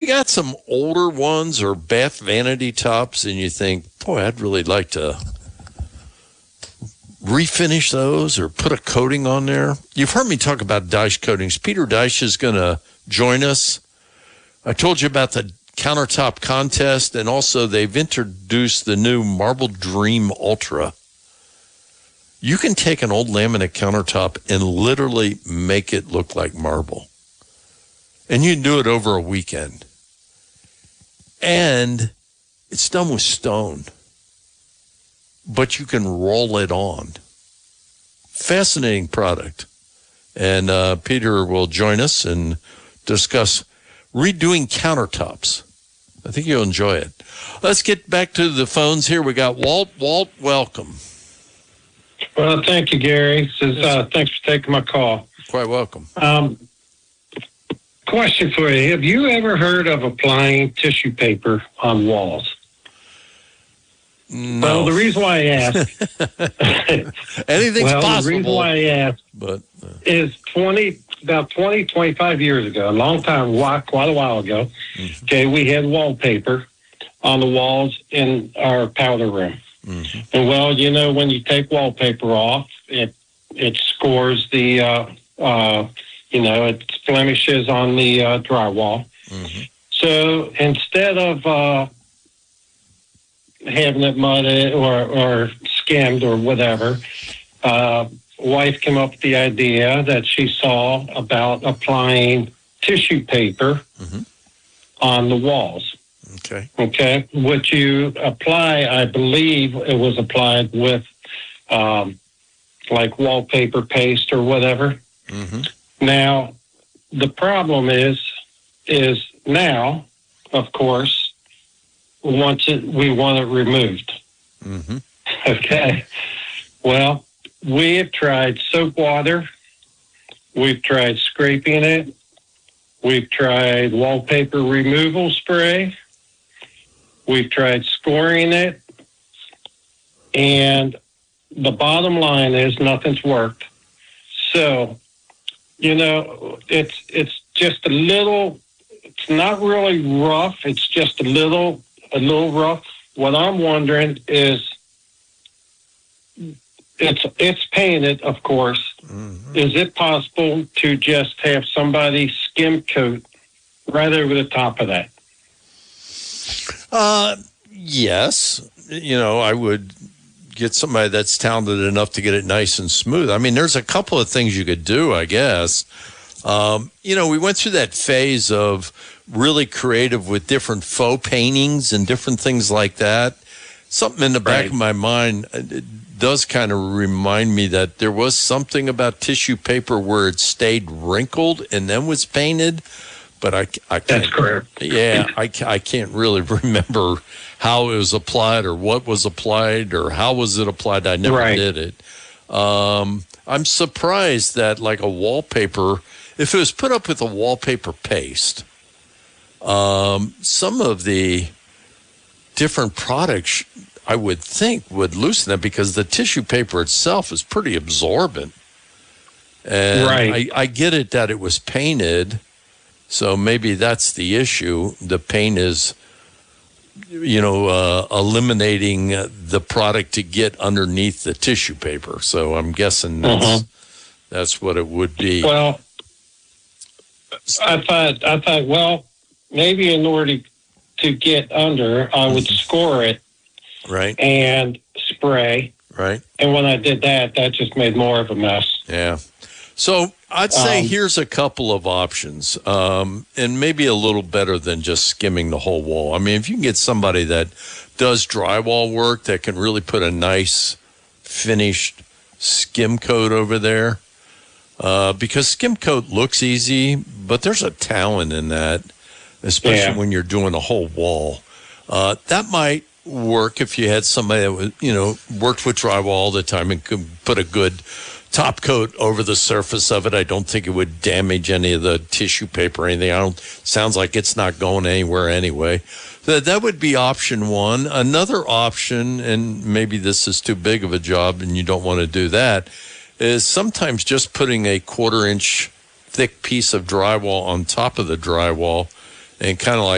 got some older ones or bath vanity tops and you think, boy, I'd really like to refinish those or put a coating on there, you've heard me talk about Deich Coatings. Peter Deich is going to join us. I told you about the countertop contest, and also they've introduced the new Marble Dream Ultra. You can take an old laminate countertop and literally make it look like marble. And you can do it over a weekend. And it's done with stone. But you can roll it on. Fascinating product. And Peter will join us and discuss redoing countertops. I think you'll enjoy it. Let's get back to the phones here. We got Walt. Walt, welcome. Well, thank you, Gary. Thanks for taking my call. Quite welcome. Question for you. Have you ever heard of applying tissue paper on walls? No. Well, the reason why I ask... Anything's possible. The reason why I ask is about 20, 25 years ago, a long time, quite a while ago, okay, we had wallpaper on the walls in our powder room. Mm-hmm. And, well, you know, when you take wallpaper off, it scores the, it blemishes on the drywall. Mm-hmm. So instead of having it mudded or skimmed or whatever, wife came up with the idea that she saw about applying tissue paper on the walls. Okay. What you apply, I believe it was applied with like wallpaper paste or whatever. Mm-hmm. Now, the problem is now, of course, we want it removed. Mm-hmm. Okay. Well, we have tried soap water. We've tried scraping it. We've tried wallpaper removal spray. We've tried scoring it. And the bottom line is nothing's worked. So, you know, it's just a little, it's not really rough. It's just a little rough. What I'm wondering is, it's painted, of course. Mm-hmm. Is it possible to just have somebody skim coat right over the top of that? Yes. You know, I would get somebody that's talented enough to get it nice and smooth. I mean, there's a couple of things you could do, I guess. You know, we went through that phase of really creative with different faux paintings and different things like that. Something in the back of my mind does kind of remind me that there was something about tissue paper where it stayed wrinkled and then was painted. But I can't. That's correct. Yeah, I can't really remember how it was applied or what was applied or how was it applied. I never did it. I'm surprised that like a wallpaper, if it was put up with a wallpaper paste, some of the different products I would think would loosen that because the tissue paper itself is pretty absorbent. And I get it that it was painted. So maybe that's the issue. The paint is, you know, eliminating the product to get underneath the tissue paper. So I'm guessing that's what it would be. Well, I thought, well, maybe in order to get under, I would score it, and spray, And when I did that just made more of a mess. Yeah. So I'd say here's a couple of options, and maybe a little better than just skimming the whole wall. I mean, if you can get somebody that does drywall work that can really put a nice finished skim coat over there, because skim coat looks easy, but there's a talent in that, especially when you're doing a whole wall. That might work if you had somebody that was, you know, worked with drywall all the time and could put a good top coat over the surface of it. I don't think it would damage any of the tissue paper or anything. Sounds like it's not going anywhere anyway. That would be option one. Another option, and maybe this is too big of a job and you don't want to do that, is sometimes just putting a 1/4 inch thick piece of drywall on top of the drywall and kind of like